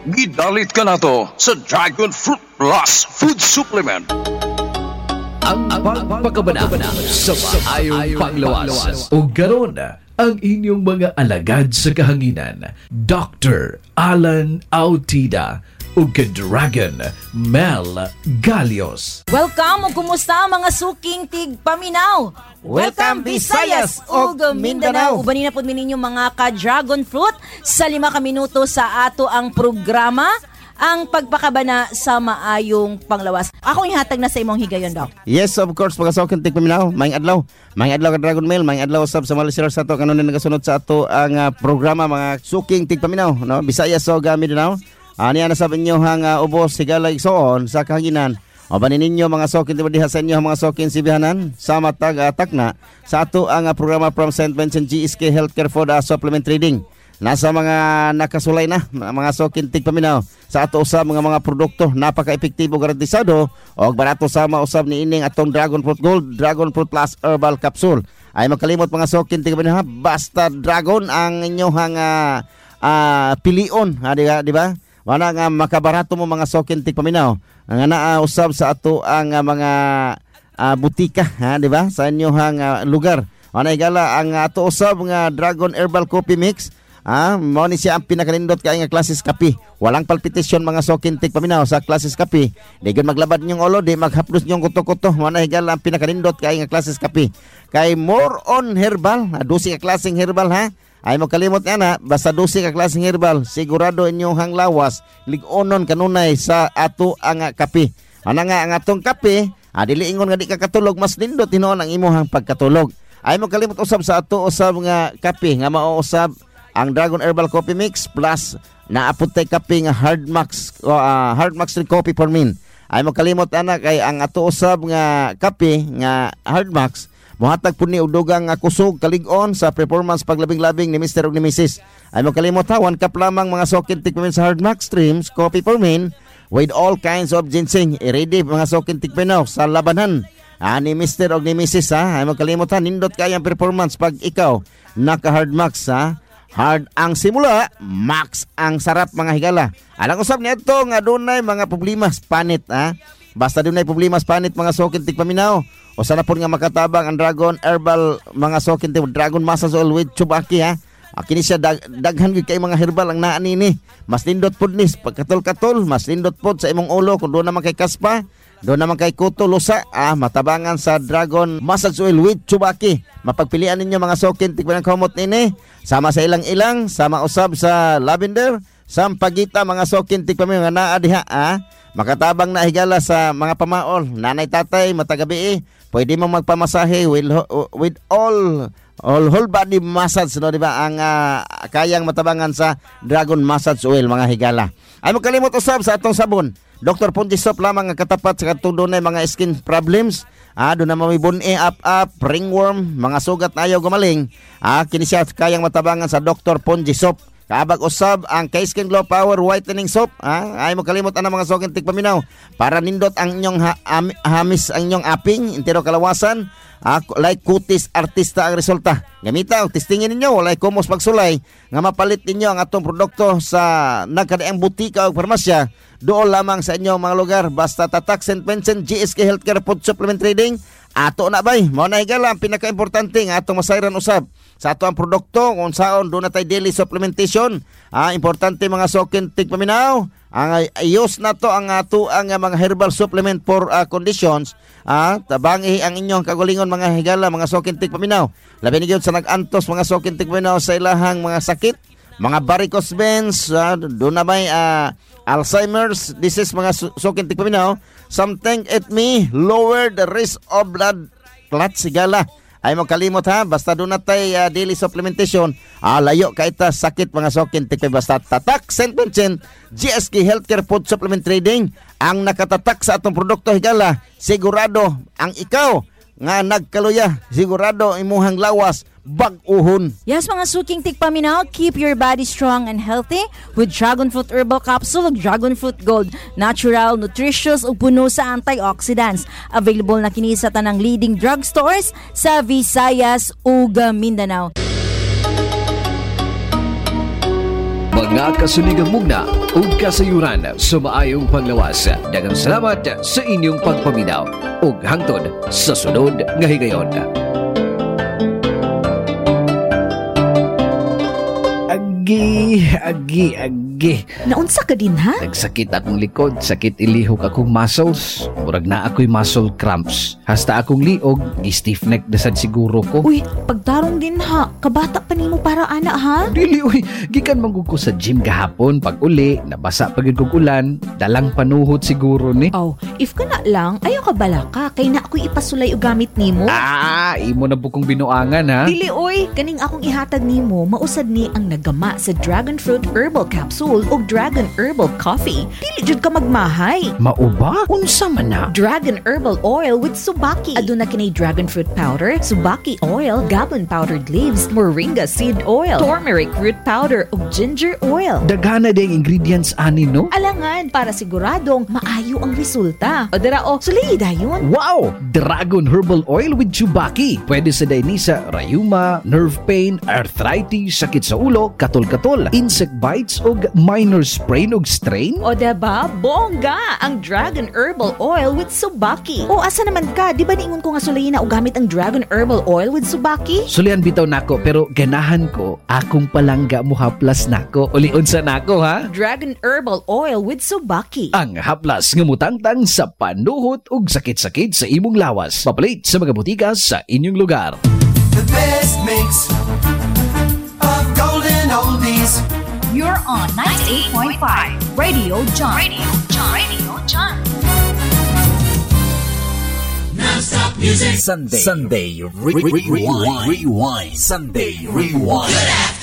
Gidalit ka na to sa Dragon Fruit Plus Food Supplement. Ang pagpakabana sa maayong panglawas. O garon ang inyong mga alagad sa kahanginan, Dr. Alan Autida o Dragon Mel Galios. Welcome o kumusta mga suking tigpaminaw. Welcome Visayas ug Mindanao. Ubanin na po ninyo mga ka-dragon fruit sa 5 minuto sa ato ang programa, ang pagpakabana sa maayong panglawas. Ako ihatag na sa imong higayon, Doc. Yes, of course, pagkasokin tigpaminaw, maayong adlaw. Maayong adlaw ka Dragon Mail, maayong adlaw sab sa mga listeners sa ato kanon nagasunod sa ato ang programa mga suking tigpaminaw, no? Visayas ug Mindanao. Niya na sabi inyo hang ubos sigala igsoon sa kahanginan. O banin ninyo mga sokin diha sa inyo mga sokin sibihanan sa matag takna sa ato ang programa from St. Vincent GSK Healthcare for the Supplement Trading. Nasa mga nakasulay na mga sokin tigpaminaw sa ato usab mga produkto napaka-epektibo garantisado og barato sama usab ni ining atong Dragon Fruit Gold, Dragon Fruit Plus Herbal Capsule. Ay makalimot mga sokin tigpaminaw, basta dragon ang inyohang pilion, di ba? Wala nga makabarato mo mga sokin tigpaminaw. Ang usab sa ato ang mga butika, di ba? Sa inyohang lugar. Wala igala ang ato usab nga Dragon Herbal Coffee Mix. Mao ni siya ang pinakanindot kay nga klases kape. Walang palpitasyon mga sokin tigpaminaw sa klases kape. Di gyud maglabad nyong ulo, di maghaplos nyong kuto-kuto. Wala igala ang pinakanindot kay nga klases kape. Kay more on herbal, 12 ka klaseng herbal ha. Ay mo kalimot na, basta 12 ka klaseng herbal, sigurado inyong hanglawas, lig-onon kanunay sa ato ang kape. Ano nga ang atong kape, dili ingon nga di ka katulog, mas lindot hinoon ang imuhang pagkatulog. Ay mo kalimot usab sa ato usab nga kape, nga mauusab ang Dragon Herbal Coffee Mix plus naaputay kape nga Hard Max Coffee for Men. Ay mo kalimot kay ang ato usab nga kape nga Hard Max, muhatag po ni udugang kusog kalig-on sa performance paglabing-labing ni Mr. ug ni Mrs. Ay mo kalimot 1 cup lamang mga sokin tikmen sa Hard Max Streams Coffee for Men with all kinds of ginseng. I-ready mga sokin tikmen sa labanan ni Mr. ug ni Mrs. Ay mo kalimot nindot kayang performance pag ikaw naka Hard Max Hard ang simula, max ang sarap mga higala. Alang usab nito nga dunay mga problema sa panit Basta dunay problema sa panit mga sokin tigpaminaw. O sana po nga makatabang ang Dragon Herbal mga sokin Dragon Massage Oil with Chubaki Kini siya daghan gid kay mga herbal ang naa nini. Mas lindot pud ni pagkatol-katol, mas lindot pud sa imong ulo kung doon naman kay kaspa, doon naman kay kuto lusa, matabangan sa Dragon Massage Oil with Chubaki. Mapagpilian ninyo mga sokin tigpaminaw kamot nini. Sama sa ilang-ilang, sama usab sa lavender, sampagita mga sokin tigpaminaw nga naa diha makatabang na higala sa mga pamaol, nanay tatay matagabi pwede mo magpamasahe with all whole body massage, no, di ba? Ang kayang matabangan sa Dragon Massage Oil mga higala. Ay magkalimot usab sa atong sabon, Dr. Ponji Soap lamang nga katapat sa katong dunay mga skin problems. Doon na mamibun-e, up, ringworm, mga sugat na ayaw gumaling. Kini siya kayang matabangan sa Dr. Ponji Soap. Kaabag usab ang K-Skin Glow Power Whitening Soap. Ay mo kalimot ang mga sokin tigpaminaw para nindot ang inyong hamis ang inyong aping intero kalawasan. Like kutis artista ang resulta. Gamita o testingin ninyo walay kumos pagsulay nga mapalit ninyo ang atong produkto sa nagkadaang butika o farmasya. Doon lamang sa inyong mga lugar. Basta tatak St. Vincent GSK Healthcare Food Supplement Trading. Ato na bay, mao na higala ang pinaka-importante nga atong masayran usab sa ato ang produkto kung saon doon na tayo daily supplementation. Importante mga sokin tigpaminaw, ang ayos na to ang ato ang mga herbal supplement for conditions. Tabangi ang inyong kagulingon mga higala mga sokin tigpaminaw. Labi ni gyud sa nag-antos mga sokin tigpaminaw sa ilahang mga sakit, mga varicose veins, doon na may Alzheimer's disease mga sokin tigpaminaw. Something it may lower the risk of blood clot sigala. Ay mo kalimot basta doon natay daily supplementation, layo kay ta sakit mga sokin tikay basta tatak St. Vincent GSK Healthcare Food Supplement Trading ang nakatatak sa atong produkto higala. Sigurado ang ikaw nga nagkaluya, sigurado imuhang lawas bag-uhon. Yes, mga suking tigpaminaw, keep your body strong and healthy with Dragon Fruit Herbal Capsule ug Dragon Fruit Gold. Natural, nutritious ug puno sa antioxidants. Available na kini sa tanang leading drugstores sa Visayas ug Mindanao. Mga kasuligang mugna ug kasayuran sa maayong panglawas. Daghang salamat sa inyong pagpaminaw ug hangtod sa sunod nga higayon. Agi. Naunsa ka din ha? Nagsakit akong likod, sakit ilihok akong muscles. Murag na ako'y muscle cramps. Hasta akong liog, gi-stiff neck na sad siguro ko. Uy, pagtarong din ha. Kabata pa nimo para ana ha? Dili, uy. Gikan manggug ko sa gym gahapon. Pag uli, nabasa pagid kog ulan. Dalang panuhot siguro ni. Oh, if ka na lang, ayaw ka bala ka. Kay na ako'y ipasulay o gamit nimo. Imo na bukong binuangan ha. Dili, uy. Kaning akong ihatag nimo, mausad ni ang nagama sa Dragon Fruit Herbal Capsule o Dragon Herbal Coffee. Dili jud ka magmahay. Mauba? Unsa man na? Dragon Herbal Oil with Subaki. Aduna kinay Dragon Fruit Powder, Subaki Oil, Gabon Powdered Leaves, Moringa Seed Oil, Turmeric Root Powder ug Ginger Oil. Daghana ding ingredients ani no? Alangan para siguradong maayo ang resulta. O dara sulay dayon. Wow! Dragon Herbal Oil with Chubaki. Pwede sa dainisa, rayuma, nerve pain, arthritis, sakit sa ulo, katol-katol, insect bites o minor sprain o strain. O diba? Bongga! Ang Dragon Herbal Oil with Subaki. O asa naman ka? Di ba niingon ko nga sulayin na o gamit ang Dragon Herbal Oil with Subaki? Sulian bitaw nako pero ganahan ko akong palangga mo haplas nako. Ulion sa nako ha? Dragon Herbal Oil with Subaki. Ang haplas nga mutangtang sa panuhot ug sakit-sakit sa imong lawas. Papalit sa mga butika sa inyong lugar. The best mix of golden oldies. You're on 98.5 Radio John. Radio John. Non-stop music. Sunday Rewind. Sunday Rewind.